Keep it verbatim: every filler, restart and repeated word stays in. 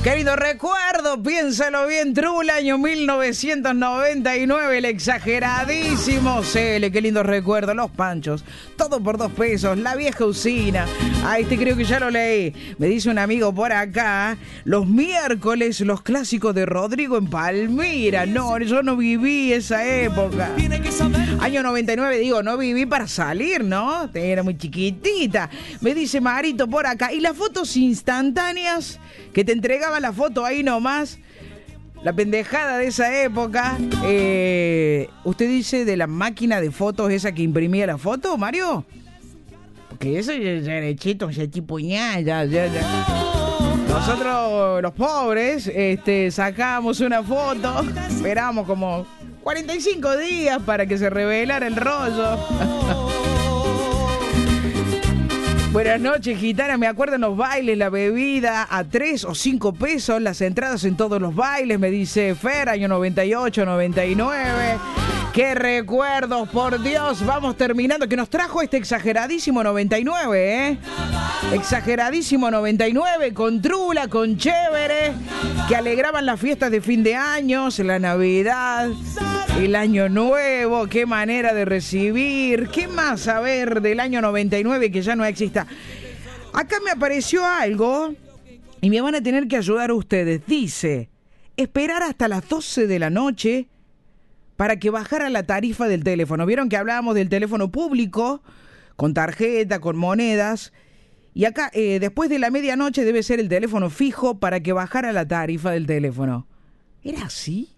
Querido recuerdo, piénsalo bien, True, año mil novecientos noventa y nueve, el exageradísimo Cele, qué lindo recuerdo, los panchos, todo por dos pesos, la vieja usina. Ah, este creo que ya lo leí. Me dice un amigo por acá, los miércoles, los clásicos de Rodrigo en Palmira. No, yo no viví esa época. Año noventa y nueve, digo, no viví para salir, ¿no? Era muy chiquitita. Me dice Marito por acá, y las fotos instantáneas que te entregaban la foto ahí nomás, la pendejada de esa época. Eh, ¿Usted dice de la máquina de fotos esa que imprimía la foto, Mario? Porque eso ya ya era chito, ya tipo ya, ya, ya, ya. Nosotros, los pobres, este, sacábamos una foto, esperábamos como cuarenta y cinco días para que se revelara el rollo. Buenas noches, gitana. Me acuerdo en los bailes, la bebida a tres o cinco pesos, las entradas en todos los bailes, me dice Fer, año noventa y ocho, noventa y nueve. ¡Qué recuerdos, por Dios! Vamos terminando, que nos trajo este exageradísimo noventa y nueve, ¿eh? Exageradísimo noventa y nueve, con Trula, con Chévere, que alegraban las fiestas de fin de años, la Navidad, el Año Nuevo. ¡Qué manera de recibir! ¿Qué más saber del año noventa y nueve que ya no exista? Acá me apareció algo y me van a tener que ayudar ustedes. Dice, esperar hasta las doce de la noche para que bajara la tarifa del teléfono. Vieron que hablábamos del teléfono público, con tarjeta, con monedas. Y acá, eh, después de la medianoche debe ser el teléfono fijo para que bajara la tarifa del teléfono. ¿Era así?